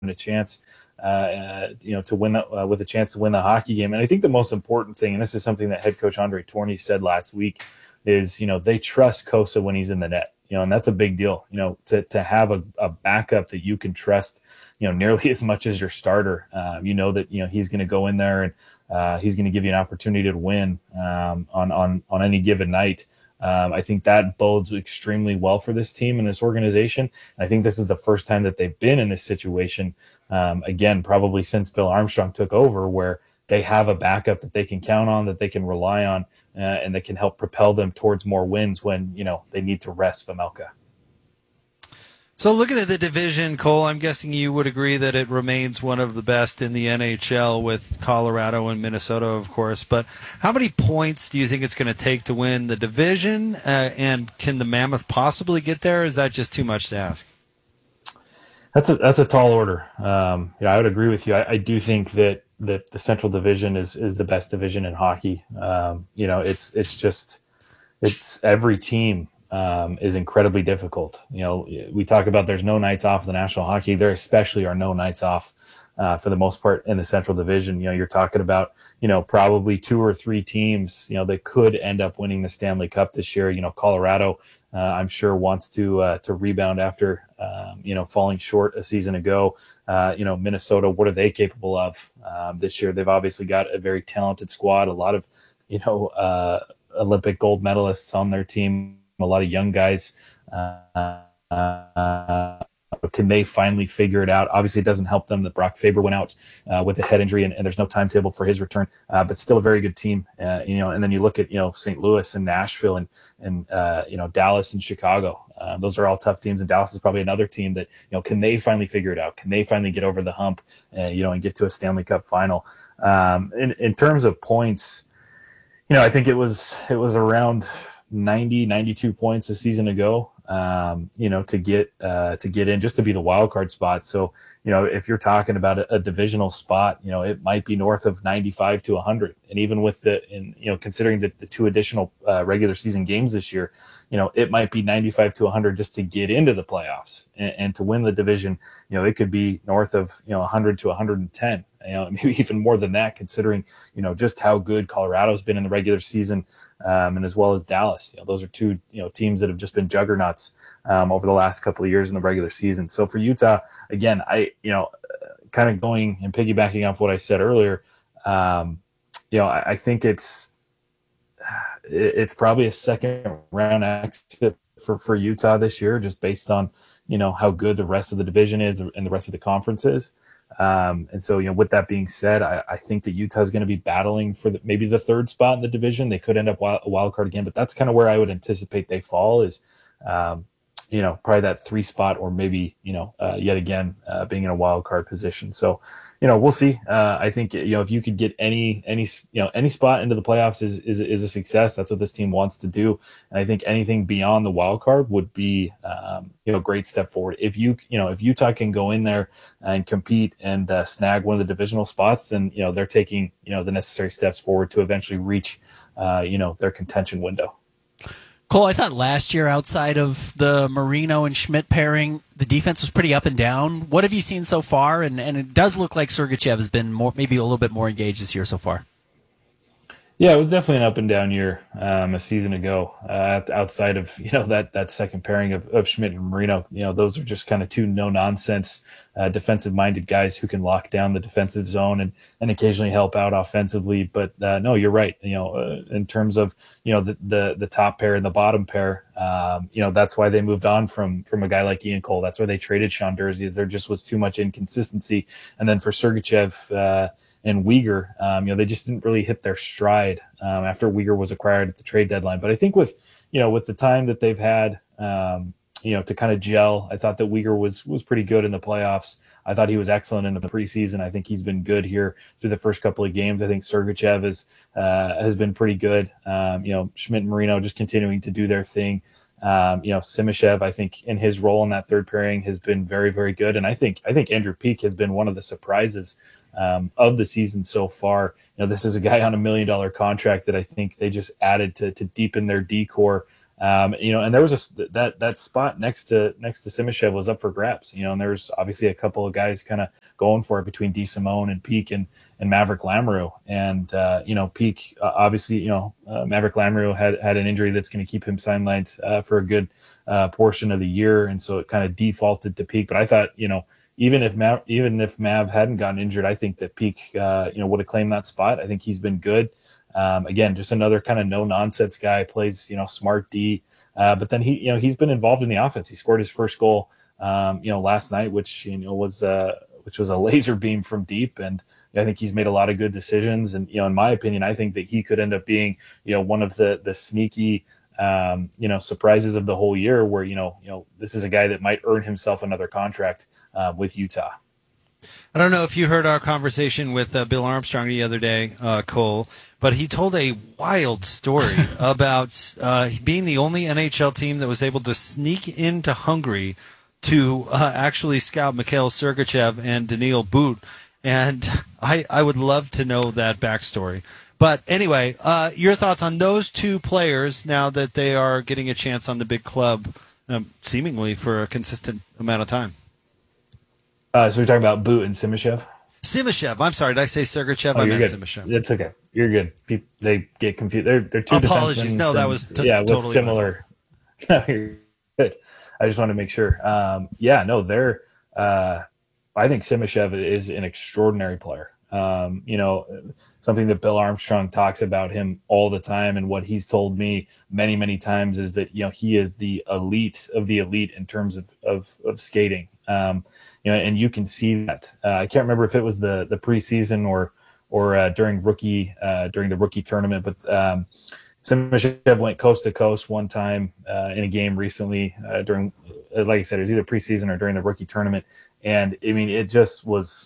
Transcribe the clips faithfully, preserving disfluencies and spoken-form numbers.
a chance, uh, uh, you know, to win uh, with a chance to win the hockey game. And I think the most important thing, and this is something that head coach Andre Tourny said last week, is, you know, they trust Kosa when he's in the net, you know, and that's a big deal, you know, to, to have a, a backup that you can trust, you know, nearly as much as your starter. Um, you know that, you know, he's going to go in there and uh, he's going to give you an opportunity to win um, on, on, on any given night. Um, I think that bodes extremely well for this team and this organization. And I think this is the first time that they've been in this situation, um, again, probably since Bill Armstrong took over, where they have a backup that they can count on, that they can rely on, uh, and that can help propel them towards more wins when, you know, they need to rest Vejmelka. So looking at the division, Cole, I'm guessing you would agree that it remains one of the best in the N H L with Colorado and Minnesota, of course. But how many points do you think it's going to take to win the division? Uh, and can the Mammoth possibly get there? Or is that just too much to ask? That's a that's a tall order. Um, yeah, I would agree with you. I, I do think that, that the Central Division is is the best division in hockey. Um, you know, it's it's just it's every team. Um, is incredibly difficult. You know, we talk about there's no nights off in the National Hockey. There especially are no nights off uh, for the most part in the Central Division. You know, you're talking about, you know, probably two or three teams, you know, that could end up winning the Stanley Cup this year. You know, Colorado, uh, I'm sure wants to uh, to rebound after, um, you know, falling short a season ago. Uh, you know, Minnesota, what are they capable of um, this year? They've obviously got a very talented squad, a lot of, you know, uh, Olympic gold medalists on their team. A lot of young guys. Uh, uh, can they finally figure it out? Obviously, it doesn't help them that Brock Faber went out uh, with a head injury, and, and there's no timetable for his return. Uh, but still, a very good team. Uh, you know, and then you look at, you know, Saint Louis and Nashville and and uh, you know, Dallas and Chicago. Uh, those are all tough teams, and Dallas is probably another team that, you know, can they finally figure it out? Can they finally get over the hump? Uh, you know, and get to a Stanley Cup final? Um, in in terms of points, you know, I think it was it was around ninety, ninety-two points a season ago, um, you know, to get uh, to get in, just to be the wild card spot. So, you know, if you're talking about a, a divisional spot, you know, it might be north of ninety-five to one hundred. And even with the, in, you know, considering the, the two additional uh, regular season games this year, you know, it might be ninety-five to one hundred just to get into the playoffs and, and to win the division. You know, it could be north of, you know, one hundred to one hundred ten. You know, maybe even more than that, considering, you know, just how good Colorado's been in the regular season, um, and as well as Dallas. You know, those are two, you know, teams that have just been juggernauts um, over the last couple of years in the regular season. So for Utah, again, I, you know, kind of going and piggybacking off what I said earlier, um, you know, I, I think it's it's probably a second round exit for, for Utah this year, just based on, you know, how good the rest of the division is and the rest of the conference is. Um, and so, you know, with that being said, I, I think that Utah is going to be battling for the, maybe the third spot in the division. They could end up wild, a wild card again, but that's kind of where I would anticipate they fall is, um, you know, probably that three spot, or maybe, you know, uh, yet again, uh, being in a wild card position. So, you know, we'll see. Uh, I think, you know, if you could get any, any, you know, any spot into the playoffs is, is, is a success. That's what this team wants to do. And I think anything beyond the wild card would be, um, you know, a great step forward. If you, you know, if Utah can go in there and compete and uh, snag one of the divisional spots, then, you know, they're taking, you know, the necessary steps forward to eventually reach, uh, you know, their contention window. Cole, I thought last year, outside of the Marino and Schmidt pairing, the defense was pretty up and down. What have you seen so far? And, and it does look like Sergachev has been more, maybe a little bit more engaged this year so far. Yeah, it was definitely an up and down year um, a season ago. Uh, outside of, you know, that that second pairing of, of Schmidt and Marino, you know, those are just kind of two no nonsense uh, defensive minded guys who can lock down the defensive zone and, and occasionally help out offensively. But uh, no, you're right. You know, uh, in terms of, you know, the, the the top pair and the bottom pair, um, you know, that's why they moved on from from a guy like Ian Cole. That's why they traded Sean Durzi. Is there just was too much inconsistency. And then for Sergachev, uh, and Weegar, um, you know, they just didn't really hit their stride um, after Weegar was acquired at the trade deadline. But I think with, you know, with the time that they've had, um, you know, to kind of gel, I thought that Weegar was was pretty good in the playoffs. I thought he was excellent in the preseason. I think he's been good here through the first couple of games. I think Sergachev is, uh, has been pretty good. Um, you know, Schmidt and Marino just continuing to do their thing. Um, you know, Simashev, I think in his role in that third pairing has been very, very good. And I think I think Andrew Peeke has been one of the surprises Um, of the season so far. You know, this is a guy on a million dollar contract that I think they just added to to deepen their D core Um, you know, and there was a that that spot next to next to Simashev was up for grabs. You know, and there's obviously a couple of guys kind of going for it between DeSimone and Peak and and Maverick Lamoureux. And uh, you know, Peak uh, obviously, you know, uh, Maverick Lamoureux had had an injury that's going to keep him sidelined uh, for a good uh, portion of the year, and so it kind of defaulted to Peak. But I thought, you know, even if Mav, even if Mav hadn't gotten injured, I think that Peak, uh, you know, would have claimed that spot. I think he's been good. Um, again, just another kind of no nonsense guy, plays, you know, smart D. Uh, but then he, you know, he's been involved in the offense. He scored his first goal, um, you know, last night, which, you know, was, uh, which was a laser beam from deep. And I think he's made a lot of good decisions. And, you know, in my opinion, I think that he could end up being, you know, one of the, the sneaky, um, you know, surprises of the whole year where, you know, you know, this is a guy that might earn himself another contract, uh, with Utah. I don't know if you heard our conversation with uh, Bill Armstrong the other day, uh, Cole, but he told a wild story about uh, being the only N H L team that was able to sneak into Hungary to uh, actually scout Mikhail Sergachev and Daniil But. And I, I would love to know that backstory. But anyway, uh, your thoughts on those two players now that they are getting a chance on the big club, um, seemingly for a consistent amount of time? Uh, so we're talking about But and Simashev? Simashev. I'm sorry. Did I say Sergachev? Oh, I you're meant good. Simashev. It's okay. You're good. People, they get confused. They're, they're two Apologies. defensemen No, that from- was t- yeah, with totally similar. No, you're good. I just wanted to make sure. Um, yeah, no, they're. Uh, I think Simashev is an extraordinary player. Um, you know, something that Bill Armstrong talks about him all the time, and what he's told me many, many times is that, you know, he is the elite of the elite in terms of of, of skating. Um, you know, and you can see that. Uh, I can't remember if it was the the preseason or or uh, during rookie uh, during the rookie tournament, but um, Simashev went coast to coast one time uh, in a game recently uh, during, uh, like I said, it was either preseason or during the rookie tournament, and I mean, it just was.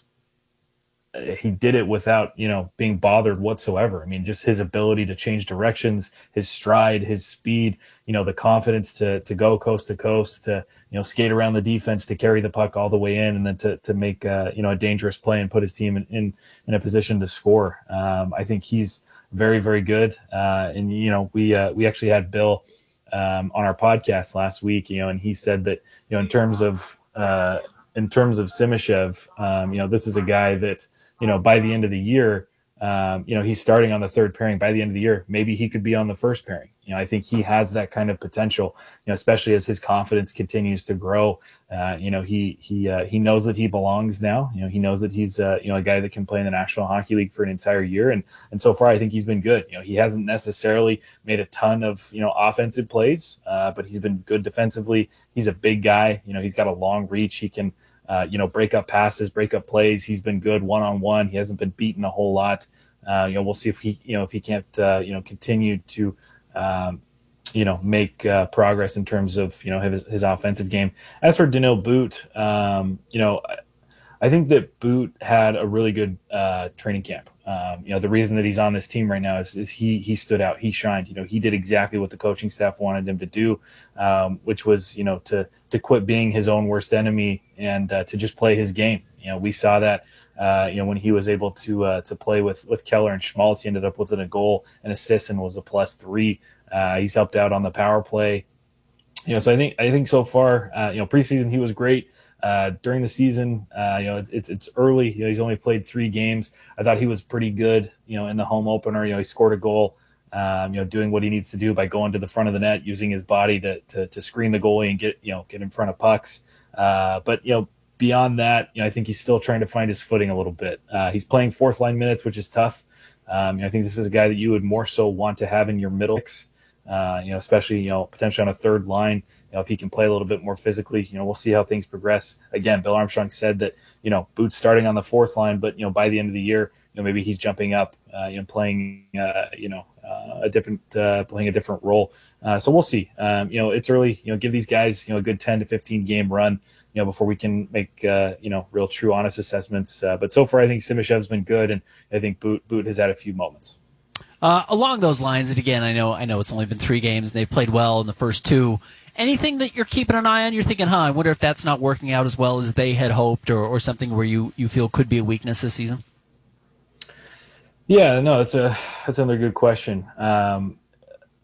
He did it without, you know, being bothered whatsoever. I mean, just his ability to change directions, his stride, his speed, you know, the confidence to to go coast to coast, to, you know, skate around the defense, to carry the puck all the way in, and then to to make, uh, you know, a dangerous play and put his team in, in, in a position to score. Um, I think he's very, very good. Uh, and, you know, we uh, we actually had Bill um, on our podcast last week, you know, and he said that, you know, in terms of uh, in terms of Simashev, um, you know, this is a guy that, you know, by the end of the year, um, you know, he's starting on the third pairing. By the end of the year, maybe he could be on the first pairing. You know, I think he has that kind of potential, you know, especially as his confidence continues to grow. Uh, you know, he he uh, he knows that he belongs now. You know, he knows that he's uh, you know, a guy that can play in the National Hockey League for an entire year. And and so far, I think he's been good. You know, he hasn't necessarily made a ton of, you know, offensive plays, uh, but he's been good defensively. He's a big guy. You know, he's got a long reach. He can, Uh, you know, break up passes, break up plays. He's been good one-on-one. He hasn't been beaten a whole lot. Uh, you know, we'll see if he, you know, if he can't, uh, you know, continue to, um, you know, make uh, progress in terms of, you know, his, his offensive game. As for Daniil But, um, you know, I, I think that But had a really good uh, training camp. Um, you know, the reason that he's on this team right now is, is he he stood out, he shined. You know, he did exactly what the coaching staff wanted him to do, um, which was, you know, to to quit being his own worst enemy and uh, to just play his game. You know, we saw that, uh, you know, when he was able to uh, to play with with Keller and Schmaltz, he ended up with a goal, an assist, and was a plus three. Uh, he's helped out on the power play. You know, so I think I think so far, uh, you know, preseason he was great. Uh, during the season, uh, you know, it's it's early. You know, he's only played three games. I thought he was pretty good. You know, in the home opener, you know, he scored a goal. Um, you know, doing what he needs to do by going to the front of the net, using his body to to, to screen the goalie and get, you know, get in front of pucks. Uh, but you know, beyond that, you know, I think he's still trying to find his footing a little bit. Uh, he's playing fourth line minutes, which is tough. Um, you know, I think this is a guy that you would more so want to have in your middle. Uh, you know, especially, you know, potentially on a third line, you know, if he can play a little bit more physically, you know, we'll see how things progress. Again, Bill Armstrong said that, you know, Boots starting on the fourth line, but, you know, by the end of the year, you know, maybe he's jumping up, uh, you know, playing, uh, you know, uh, a different, uh, playing a different role. Uh, so we'll see. Um, you know, it's early, you know, give these guys, you know, a good ten to fifteen game run, you know, before we can make, uh, you know, real true honest assessments. Uh, but so far, I think Simashev's been good, and I think Boot, Boot has had a few moments. Uh, along those lines, and again, I know I know it's only been three games, and they've played well in the first two. Anything that you're keeping an eye on? You're thinking, huh, I wonder if that's not working out as well as they had hoped, or, or something where you, you feel could be a weakness this season? Yeah, no, that's a that's another good question. Um,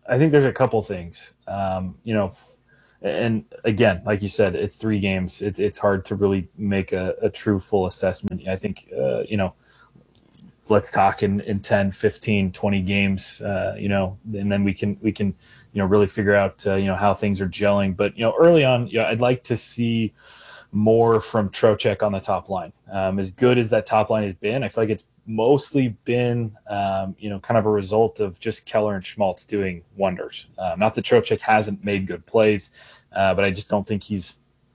I think there's a couple things. Um, you know, and again, like you said, it's three games. It's it's hard to really make a, a true full assessment. I think uh, you know. Let's talk in, in ten, fifteen, twenty games, uh, you know, and then we can, we can, you know, really figure out, uh, you know, how things are gelling. But, you know, early on, you know, I'd like to see more from Trocheck on the top line. Um, as good as that top line has been, I feel like it's mostly been, um, you know, kind of a result of just Keller and Schmaltz doing wonders. Uh, not that Trocheck hasn't made good plays, uh, but I just don't think he's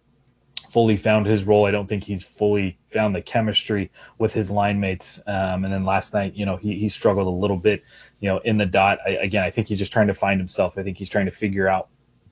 fully found his role. I don't think he's fully found the chemistry with his line mates. Um, and then last night, you know, he, he struggled a little bit, you know, in the dot. I, again, I think he's just trying to find himself. I think he's trying to figure out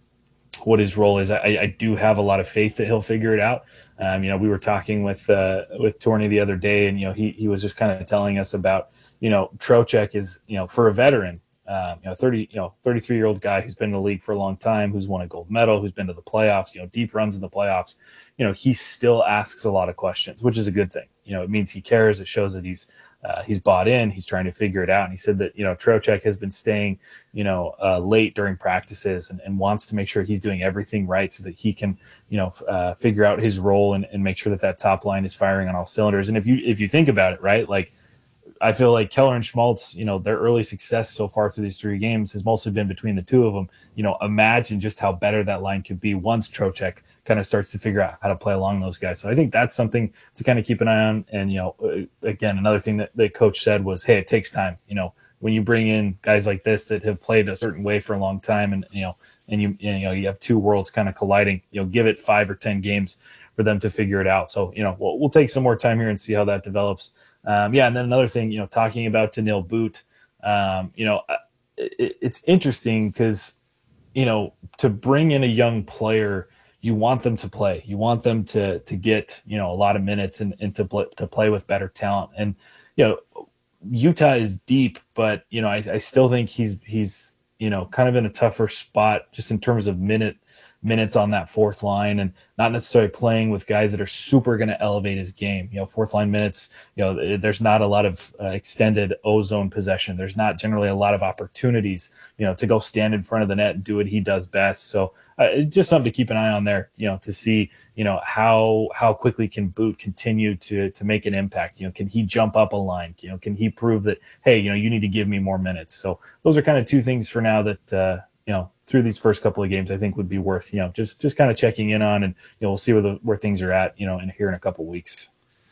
what his role is. I, I do have a lot of faith that he'll figure it out. Um, you know, we were talking with, uh, with Torney the other day, and, you know, he, he was just kind of telling us about, you know, Trocheck is, you know, for a veteran, Um, you know, thirty, you know, thirty-three year old guy who's been in the league for a long time, who's won a gold medal, who's been to the playoffs, you know, deep runs in the playoffs. You know, he still asks a lot of questions, which is a good thing. You know, it means he cares. It shows that he's uh, he's bought in. He's trying to figure it out. And he said that, you know, Trocheck has been staying, you know, uh, late during practices and, and wants to make sure he's doing everything right so that he can, you know, uh, figure out his role and, and make sure that that top line is firing on all cylinders. And if you if you think about it, right, like, I feel like Keller and Schmaltz, you know, their early success so far through these three games has mostly been between the two of them. You know, imagine just how better that line could be once Trocheck kind of starts to figure out how to play along those guys. So I think that's something to kind of keep an eye on. And, you know, again, another thing that the coach said was, hey, it takes time. You know, when you bring in guys like this that have played a certain way for a long time and, you know, and you, you know, you have two worlds kind of colliding, you know, give it five or ten games for them to figure it out. So, you know, we'll, we'll take some more time here and see how that develops. Um, yeah, and then another thing, you know, talking about Tanil Boot, um, you know, it, it's interesting because, you know, to bring in a young player, you want them to play. You want them to to get, you know, a lot of minutes and, and to, play, to play with better talent. And, you know, Utah is deep, but, you know, I, I still think he's, he's, you know, kind of in a tougher spot just in terms of minute minutes on that fourth line and not necessarily playing with guys that are super going to elevate his game. You know, fourth line minutes, you know, there's not a lot of uh, extended O-zone possession. There's not generally a lot of opportunities, you know, to go stand in front of the net and do what he does best. So uh, just something to keep an eye on there, you know, to see, you know, how, how quickly can Boot continue to, to make an impact? You know, can he jump up a line? You know, can he prove that, hey, you know, you need to give me more minutes? So those are kind of two things for now that, uh, you know, through these first couple of games, I think would be worth, you know, just, just kind of checking in on, and, you know, we'll see where the, where things are at, you know, in here in a couple of weeks.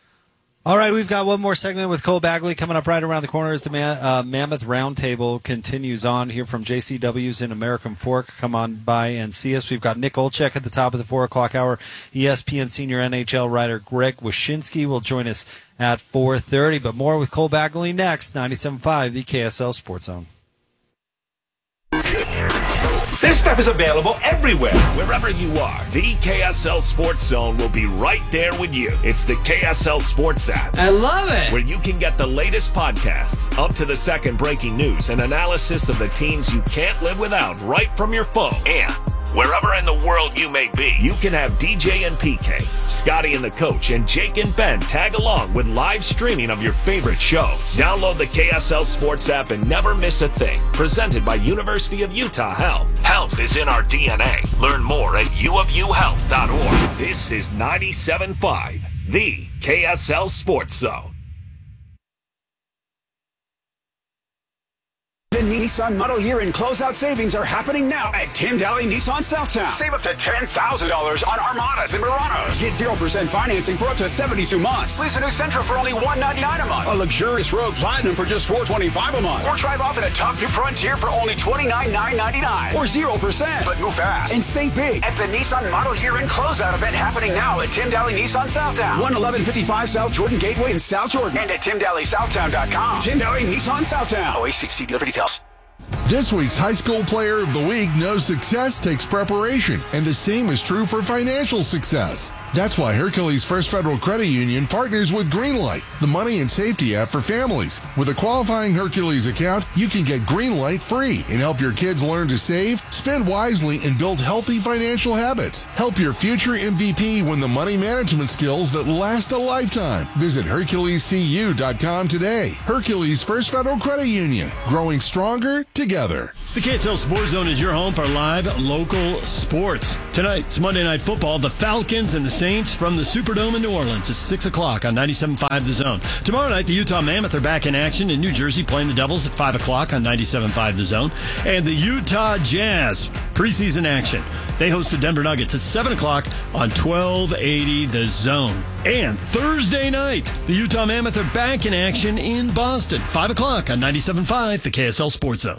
All right. We've got one more segment with Cole Bagley coming up right around the corner as the Ma- uh, Mammoth Roundtable continues on here from J C W's in American Fork. Come on by and see us. We've got Nick Olczyk at the top of the four o'clock hour. E S P N senior N H L writer Greg Wyshynski will join us at four thirty, but more with Cole Bagley next. ninety-seven point five, the K S L Sports Zone. This stuff is available everywhere. Wherever you are, the K S L Sports Zone will be right there with you. It's the K S L Sports app. I love it. Where you can get the latest podcasts, up to the second breaking news, and analysis of the teams you can't live without right from your phone. And wherever in the world you may be, you can have D J and P K, Scotty and the Coach, and Jake and Ben tag along with live streaming of your favorite shows. Download the K S L Sports app and never miss a thing. Presented by University of Utah Health. Health is in our D N A. Learn more at u of u health dot org. This is ninety-seven point five, the K S L Sports Zone. The Nissan Model Year and closeout savings are happening now at Tim Daly Nissan Southtown. Save up to ten thousand dollars on Armadas and Muranos. Get zero percent financing for up to seventy-two months. Lease a new Sentra for only one hundred ninety-nine dollars a month. A luxurious Rogue Platinum for just four hundred twenty-five dollars a month. Or drive off in a tough new Frontier for only twenty-nine thousand nine hundred ninety-nine dollars. Or zero percent. But move fast and save big at the Nissan Model Year and closeout event happening now at Tim Daly Nissan Southtown. one eleven fifty-five South Jordan Gateway in South Jordan. And at tim daly southtown dot com. Tim Daly Nissan Southtown. O A C C dealer for details. This week's High School Player of the Week knows success takes preparation, and the same is true for financial success. That's why Hercules First Federal Credit Union partners with Greenlight, the money and safety app for families. With a qualifying Hercules account, you can get Greenlight free and help your kids learn to save, spend wisely, and build healthy financial habits. Help your future M V P win the money management skills that last a lifetime. Visit hercules c u dot com today. Hercules First Federal Credit Union, growing stronger together. The K S L Sports Zone is your home for live local sports. Tonight, it's Monday Night Football. The Falcons and the Saints from the Superdome in New Orleans. It's six o'clock on ninety-seven point five The Zone. Tomorrow night, the Utah Mammoth are back in action in New Jersey playing the Devils at five o'clock on ninety-seven point five The Zone. And the Utah Jazz, preseason action. They host the Denver Nuggets at seven o'clock on twelve eighty The Zone. And Thursday night, the Utah Mammoth are back in action in Boston, five o'clock on ninety-seven point five The K S L Sports Zone.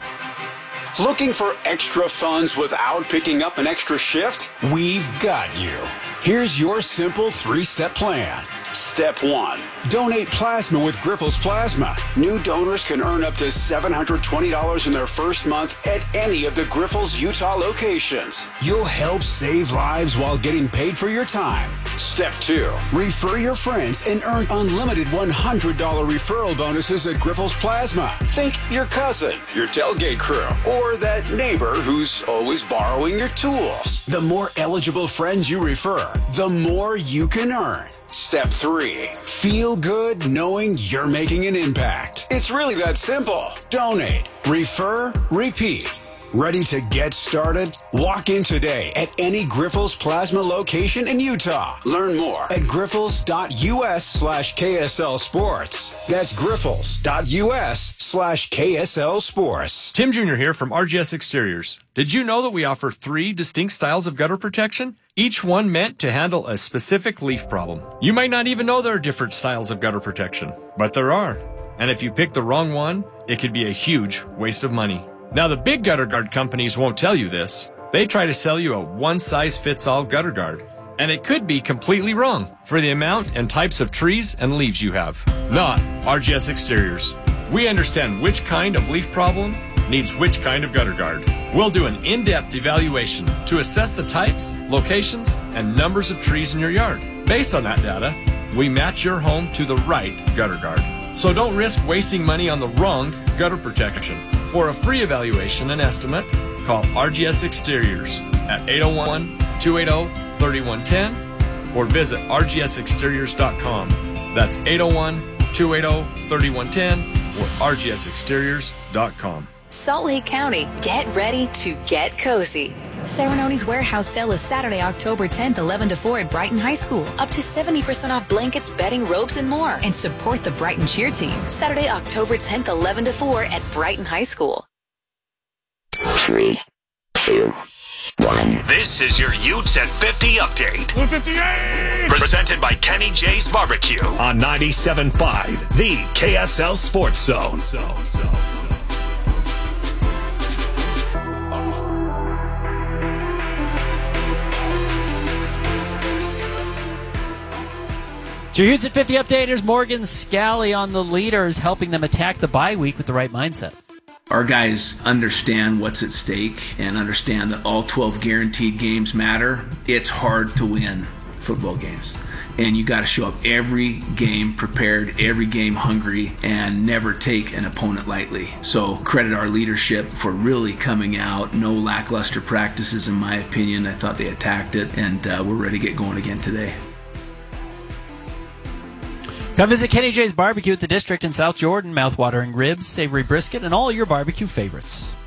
Looking for extra funds without picking up an extra shift? We've got you. Here's your simple three-step plan. Step one, donate plasma with Grifols Plasma. New donors can earn up to seven hundred twenty dollars in their first month at any of the Grifols Utah locations. You'll help save lives while getting paid for your time. Step two, refer your friends and earn unlimited one hundred dollars referral bonuses at Grifols Plasma. Think your cousin, your tailgate crew, or that neighbor who's always borrowing your tools. The more eligible friends you refer, the more you can earn. Step three, feel good knowing you're making an impact. It's really that simple. Donate, refer, repeat. Ready to get started? Walk in today at any Grifols Plasma location in Utah. Learn more at grifols.us slash KSL Sports. That's grifols.us slash KSL Sports. Tim Junior here from R G S Exteriors. Did you know that we offer three distinct styles of gutter protection? Each one meant to handle a specific leaf problem. You might not even know there are different styles of gutter protection, but there are. And if you pick the wrong one, it could be a huge waste of money. Now, the big gutter guard companies won't tell you this. They try to sell you a one-size-fits-all gutter guard. And it could be completely wrong for the amount and types of trees and leaves you have. Not R G S Exteriors. We understand which kind of leaf problem needs which kind of gutter guard. We'll do an in-depth evaluation to assess the types, locations, and numbers of trees in your yard. Based on that data, we match your home to the right gutter guard. So don't risk wasting money on the wrong gutter protection. For a free evaluation and estimate, call R G S Exteriors at eight oh one, two eight oh, three one one oh or visit R G S exteriors dot com. That's eight oh one, two eight oh, three one one oh or R G S exteriors dot com. Salt Lake County, get ready to get cozy. Ceremonies Warehouse Sale is Saturday, October tenth, eleven to four at Brighton High School. Up to seventy percent off blankets, bedding, robes, and more. And support the Brighton cheer team. Saturday, October tenth, eleven to four at Brighton High School. Three, two, one. This is your Utes at fifty update. one fifty-eight! Presented by Kenny J's Barbecue on ninety-seven point five, the K S L Sports Zone. It's your Utes at fifty updaters. Morgan Scally on the leaders, helping them attack the bye week with the right mindset. Our guys understand what's at stake and understand that all twelve guaranteed games matter. It's hard to win football games. And you got to show up every game prepared, every game hungry, and never take an opponent lightly. So credit our leadership for really coming out. No lackluster practices, in my opinion. I thought they attacked it, and uh, we're ready to get going again today. Come visit Kenny J's Barbecue at the District in South Jordan. Mouth-watering ribs, savory brisket, and all your barbecue favorites.